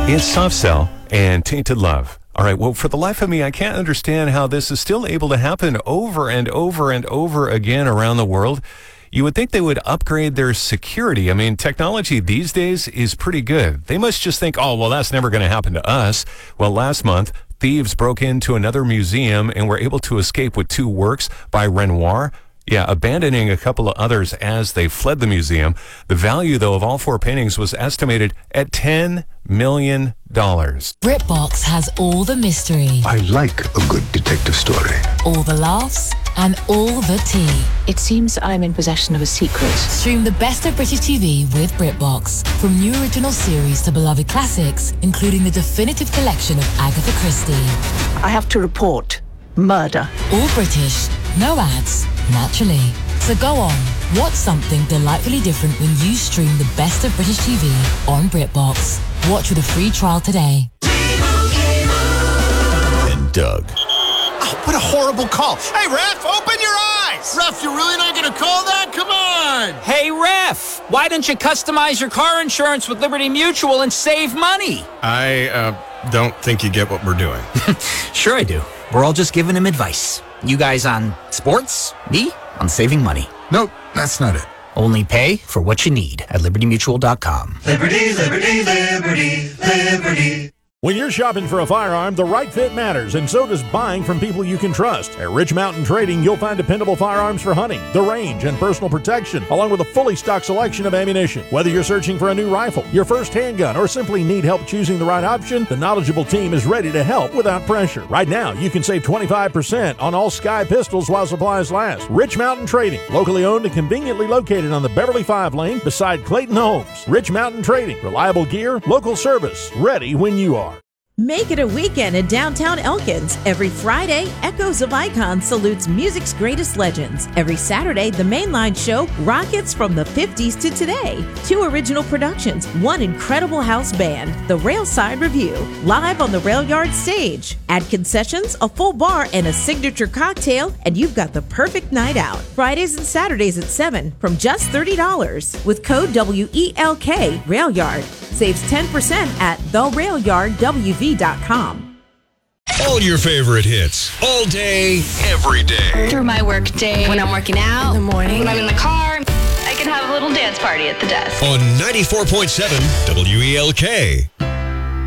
It's Soft Cell and Tainted Love. All right, well, for the life of me, I can't understand how this is still able to happen over and over and over again around the world. You would think they would upgrade their security. I mean, technology these days is pretty good. They must just think, oh, well, that's never going to happen to us. Well, last month, thieves broke into another museum and were able to escape with 2 works by Renoir. Yeah, abandoning a couple of others as they fled the museum. The value, though, of all 4 paintings was estimated at $10 million. BritBox has all the mystery, I like a good detective story. all the laughs, and all the tea. It seems I'm in possession of a secret. Stream the best of British TV with BritBox. From new original series to beloved classics, including the definitive collection of Agatha Christie. I have to report murder. All British, no ads, naturally. So go on, watch something delightfully different when you stream the best of British TV on BritBox. Watch with a free trial today. And Doug. Oh, what a horrible call. Hey, ref, open your eyes. Ref, you're really not going to call that? Come on. Hey, ref, why don't you customize your car insurance with Liberty Mutual and save money? I don't think you get what we're doing. Sure I do. We're all just giving him advice. You guys on sports, me on saving money. Nope, that's not it. Only pay for what you need at libertymutual.com. Liberty, liberty, liberty, liberty. When you're shopping for a firearm, the right fit matters, and so does buying from people you can trust. At Rich Mountain Trading, you'll find dependable firearms for hunting, the range, and personal protection, along with a fully stocked selection of ammunition. Whether you're searching for a new rifle, your first handgun, or simply need help choosing the right option, the knowledgeable team is ready to help without pressure. Right now, you can save 25% on all Sky pistols while supplies last. Rich Mountain Trading, locally owned and conveniently located on the Beverly 5 lane beside Clayton Homes. Rich Mountain Trading, reliable gear, local service, ready when you are. Make it a weekend in downtown Elkins. Every Friday, Echoes of Icon salutes music's greatest legends. Every Saturday, the Mainline Show rockets from the 50s to today. 2 original productions, 1 incredible house band, the Railside Review, live on the Rail Yard stage. Add concessions, a full bar, and a signature cocktail, and you've got the perfect night out. Fridays and Saturdays at 7 from just $30. With code WELK, Rail Yard. Saves 10% at therailyardwv.com. All your favorite hits, all day, every day. Through my work day, when I'm working out, In the morning. when I'm in the car, I can have a little dance party at the desk. On 94.7 WELK.